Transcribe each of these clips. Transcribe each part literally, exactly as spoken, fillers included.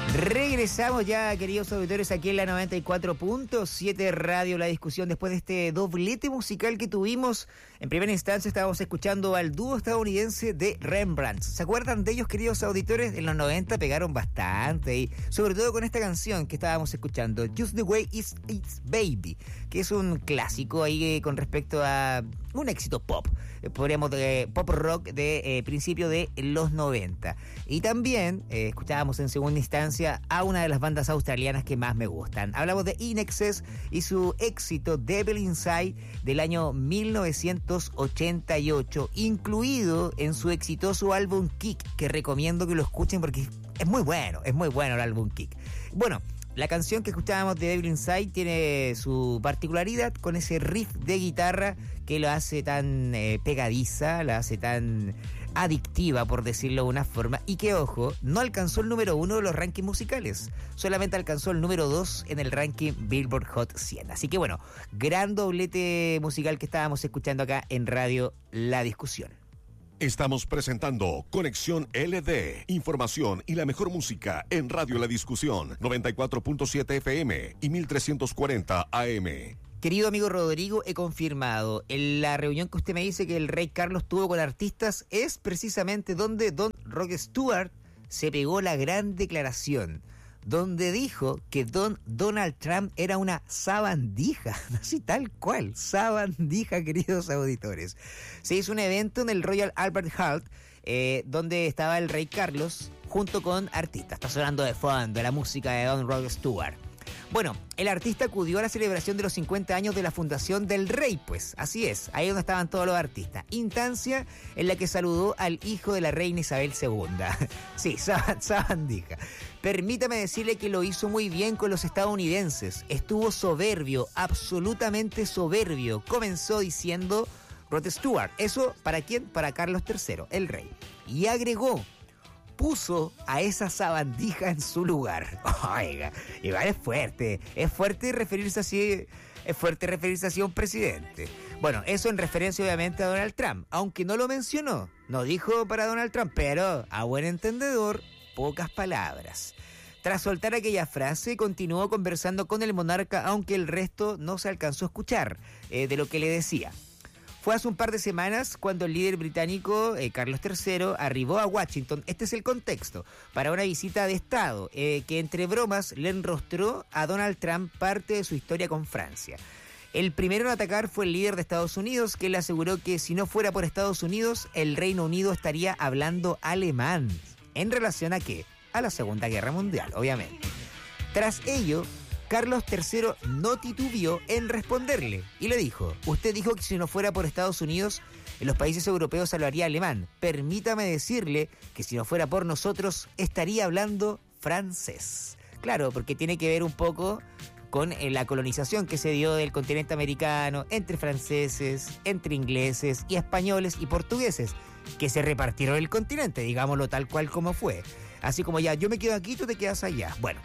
Regresamos ya, queridos auditores, aquí en la noventa y cuatro punto siete Radio La Discusión, después de este doblete musical que tuvimos. En primera instancia estábamos escuchando al dúo estadounidense de Rembrandt. ¿Se acuerdan de ellos, queridos auditores? En los noventa pegaron bastante, y sobre todo con esta canción que estábamos escuchando, Just the Way It's, It's Baby, que es un clásico ahí eh, con respecto a un éxito pop, eh, podríamos de pop rock de eh, principio de los noventa. Y también eh, escuchábamos en segunda instancia a una de las bandas australianas que más me gustan. Hablamos de In Excess y su éxito Devil Inside del año mil novecientos ochenta y ocho, incluido en su exitoso álbum Kick, que recomiendo que lo escuchen porque es muy bueno, es muy bueno el álbum Kick. Bueno, la canción que escuchábamos de Devil Inside tiene su particularidad con ese riff de guitarra que lo hace tan eh, pegadiza, la hace tan adictiva, por decirlo de una forma, y que, ojo, no alcanzó el número uno de los rankings musicales, solamente alcanzó el número dos en el ranking Billboard Hot cien. Así que bueno, gran doblete musical que estábamos escuchando acá en Radio La Discusión. Estamos presentando Conexión L D, información y la mejor música en Radio La Discusión, noventa y cuatro punto siete F M y mil trescientos cuarenta A M. Querido amigo Rodrigo, he confirmado, en la reunión que usted me dice que el rey Carlos tuvo con artistas es precisamente donde Don Rod Stewart se pegó la gran declaración, donde dijo que Don Donald Trump era una sabandija, así tal cual, sabandija, queridos auditores. Se hizo un evento en el Royal Albert Hall, eh, donde estaba el rey Carlos junto con artistas. Está sonando de fondo la música de Don Rod Stewart. Bueno, el artista acudió a la celebración de los cincuenta años de la fundación del rey, pues, así es, ahí donde estaban todos los artistas. Instancia en la que saludó al hijo de la reina Isabel segunda. Sí, sabandija. Permítame decirle que lo hizo muy bien con los estadounidenses. Estuvo soberbio, absolutamente soberbio. Comenzó diciendo Rod Stewart. ¿Eso para quién? Para Carlos tercero, el rey. Y agregó: puso a esa sabandija en su lugar. Oiga, igual es fuerte, es fuerte referirse así, es fuerte referirse así a un presidente. Bueno, eso en referencia obviamente a Donald Trump, aunque no lo mencionó, no dijo para Donald Trump, pero a buen entendedor, pocas palabras. Tras soltar aquella frase, continuó conversando con el monarca, aunque el resto no se alcanzó a escuchar eh, de lo que le decía. Fue hace un par de semanas cuando el líder británico, eh, Carlos tercero, arribó a Washington, este es el contexto, para una visita de Estado, eh, que entre bromas le enrostró a Donald Trump parte de su historia con Francia. El primero en atacar fue el líder de Estados Unidos, que le aseguró que si no fuera por Estados Unidos, el Reino Unido estaría hablando alemán. ¿En relación a qué? A la Segunda Guerra Mundial, obviamente. Tras ello, Carlos tercero no titubeó en responderle y le dijo: usted dijo que si no fuera por Estados Unidos, en los países europeos hablaría alemán. Permítame decirle que si no fuera por nosotros, estaría hablando francés. Claro, porque tiene que ver un poco con la colonización que se dio del continente americano entre franceses, entre ingleses y españoles y portugueses, que se repartieron el continente, digámoslo tal cual como fue. Así como ya, yo me quedo aquí, tú te quedas allá. Bueno,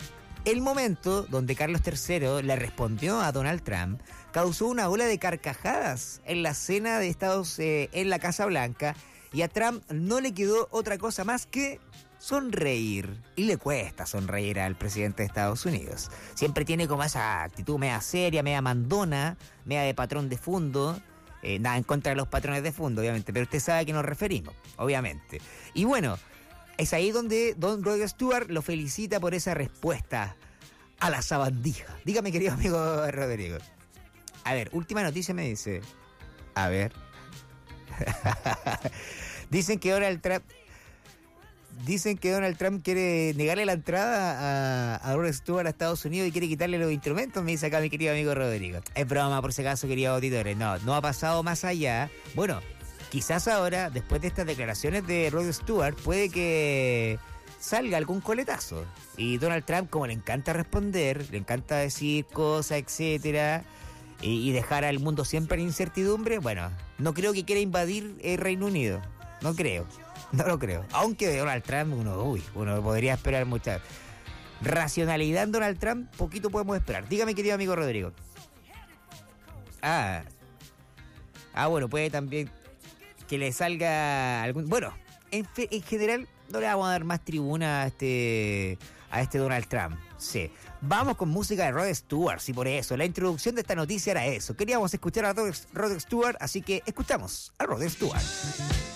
el momento donde Carlos tercero le respondió a Donald Trump causó una ola de carcajadas en la cena de Estados eh, en la Casa Blanca, y a Trump no le quedó otra cosa más que sonreír. Y le cuesta sonreír al presidente de Estados Unidos. Siempre tiene como esa actitud media seria, media mandona, media de patrón de fondo. Eh, nada en contra de los patrones de fondo, obviamente, pero usted sabe a qué nos referimos, obviamente. Y bueno, es ahí donde Don Rod Stewart lo felicita por esa respuesta a la sabandija. Dígame, querido amigo Rodrigo. A ver, última noticia me dice. A ver. Dicen que Donald Trump... Dicen que Donald Trump quiere negarle la entrada a, a Rod Stewart a Estados Unidos y quiere quitarle los instrumentos, me dice acá mi querido amigo Rodrigo. Es broma, por si acaso, queridos auditores. No, no ha pasado más allá. Bueno, quizás ahora, después de estas declaraciones de Rod Stewart, puede que salga algún coletazo. Y Donald Trump, como le encanta responder, le encanta decir cosas, etcétera, y, y dejar al mundo siempre en incertidumbre, bueno, no creo que quiera invadir el Reino Unido. No creo. No lo creo. Aunque de Donald Trump, uno, uy, uno podría esperar mucha racionalidad en Donald Trump, poquito podemos esperar. Dígame, querido amigo Rodrigo. Ah, ah bueno, puede también que le salga algún... Bueno, en, fe, en general, no le vamos a dar más tribuna a este, a este Donald Trump. Sí. Vamos con música de Rod Stewart, sí, por eso. La introducción de esta noticia era eso. Queríamos escuchar a Rod Stewart, así que escuchamos a Rod Stewart.